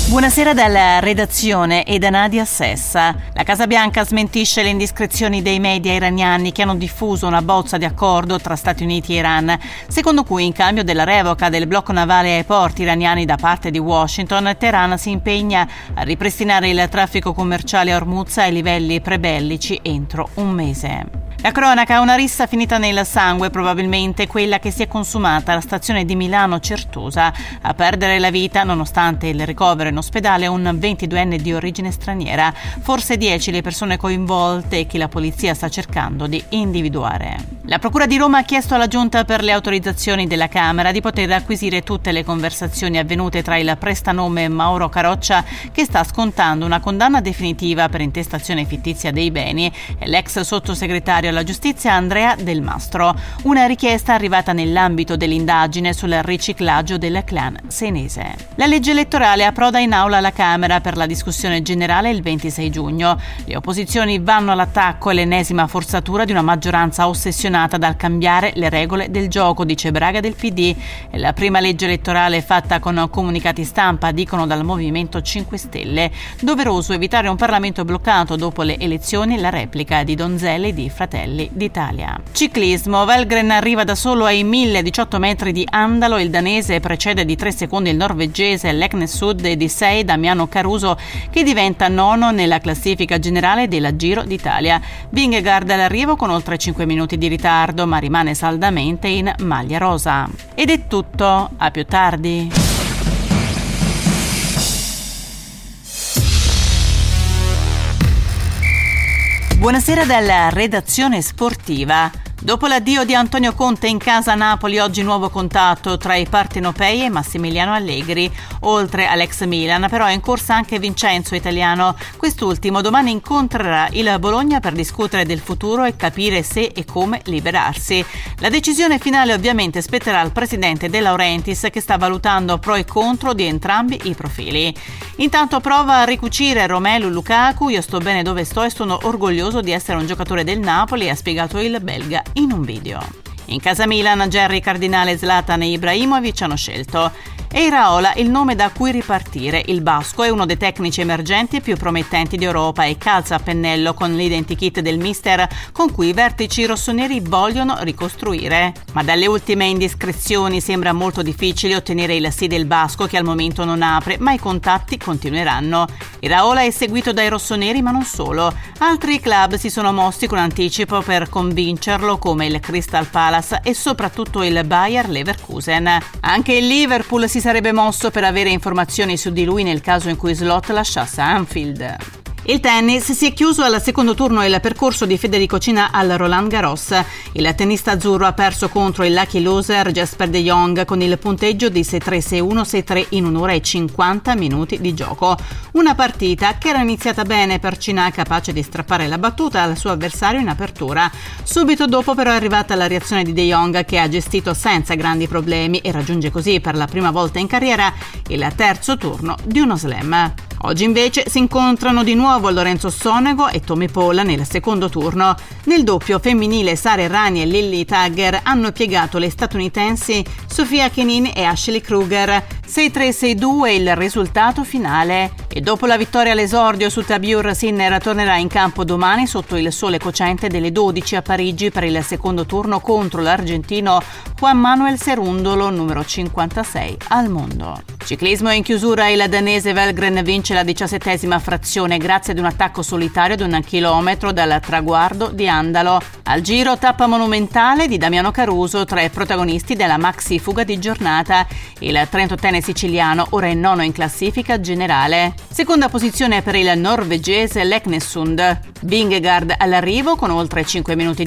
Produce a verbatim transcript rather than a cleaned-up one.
Buonasera dalla redazione e da Nadia Sessa. La Casa Bianca smentisce le indiscrezioni dei media iraniani che hanno diffuso una bozza di accordo tra Stati Uniti e Iran, secondo cui in cambio della revoca del blocco navale ai porti iraniani da parte di Washington, Teheran si impegna a ripristinare il traffico commerciale a Hormuz ai livelli prebellici entro un mese. La cronaca, una rissa finita nel sangue, probabilmente quella che si è consumata alla stazione di Milano Certosa. A perdere la vita, nonostante il ricovero in ospedale, un ventiduenne di origine straniera. Forse dieci le persone coinvolte che la polizia sta cercando di individuare. La Procura di Roma ha chiesto alla Giunta per le autorizzazioni della Camera di poter acquisire tutte le conversazioni avvenute tra il prestanome Mauro Caroccia, che sta scontando una condanna definitiva per intestazione fittizia dei beni, e l'ex sottosegretario alla giustizia Andrea Del Mastro. Una richiesta arrivata nell'ambito dell'indagine sul riciclaggio del clan senese. La legge elettorale approda in aula alla Camera per la discussione generale il ventisei giugno. Le opposizioni vanno all'attacco all'ennesima forzatura di una maggioranza ossessionata dal cambiare le regole del gioco, dice Braga del P D. È la prima legge elettorale fatta con comunicati stampa, dicono dal Movimento cinque Stelle. Doveroso evitare un Parlamento bloccato dopo le elezioni, la replica di Donzelli di Fratelli d'Italia. Ciclismo. Valgren arriva da solo ai mille diciotto metri di Andalo, il danese precede di tre secondi il norvegese Leknes Sud e di sei Damiano Caruso, che diventa nono nella classifica generale della Giro d'Italia. Vingegaard all'arrivo con oltre cinque minuti di ritardo, ma rimane saldamente in maglia rosa. Ed è tutto, a più tardi. Buonasera dalla redazione sportiva. Dopo l'addio di Antonio Conte in casa a Napoli, oggi nuovo contatto tra i partenopei e Massimiliano Allegri. Oltre all'ex Milan, però è in corsa anche Vincenzo Italiano. Quest'ultimo domani incontrerà il Bologna per discutere del futuro e capire se e come liberarsi. La decisione finale ovviamente spetterà al presidente De Laurentiis, che sta valutando pro e contro di entrambi i profili. Intanto prova a ricucire Romelu Lukaku. Io sto bene dove sto e sono orgoglioso di essere un giocatore del Napoli, ha spiegato il belga in un video. In casa Milan, Gerry Cardinale e Zlatan Ibrahimovic hanno scelto e Iraola il nome da cui ripartire. Il basco è uno dei tecnici emergenti più promettenti d'Europa e calza a pennello con l'identikit del mister, con cui i vertici rossoneri vogliono ricostruire. Ma dalle ultime indiscrezioni sembra molto difficile ottenere il sì del basco, che al momento non apre, ma i contatti continueranno. Iraola è seguito dai rossoneri, ma non solo. Altri club si sono mossi con anticipo per convincerlo, come il Crystal Palace e soprattutto il Bayer Leverkusen. Anche il Liverpool si sarebbe mosso per avere informazioni su di lui nel caso in cui Slot lasciasse Anfield. Il tennis si è chiuso al secondo turno il percorso di Federico Cina al Roland Garros. Il tennista azzurro ha perso contro il lucky loser Jesper de Jong con il punteggio di sei tre sei uno sei tre in un'ora e cinquanta minuti di gioco. Una partita che era iniziata bene per Cina, capace di strappare la battuta al suo avversario in apertura. Subito dopo però è arrivata la reazione di de Jong, che ha gestito senza grandi problemi e raggiunge così per la prima volta in carriera il terzo turno di uno slam. Oggi invece si incontrano di nuovo Lorenzo Sonego e Tommy Paul nel secondo turno. Nel doppio femminile Sara Errani e Lily Tagger hanno piegato le statunitensi Sofia Kenin e Ashley Kruger. sei tre sei due il risultato finale. E dopo la vittoria all'esordio su Tabur, Sinner tornerà in campo domani sotto il sole cocente delle dodici a Parigi per il secondo turno contro l'argentino Juan Manuel Cerundolo, numero cinquantasei al mondo. Ciclismo in chiusura, il danese Valgren vince la diciassettesima frazione grazie ad un attacco solitario di un chilometro dal traguardo di Andalo. Al Giro, tappa monumentale di Damiano Caruso tra i protagonisti della maxi fuga di giornata. Il trentottenne siciliano ora è nono in classifica generale. Seconda posizione per il norvegese Leknes Sund. Vingegaard all'arrivo con oltre cinque minuti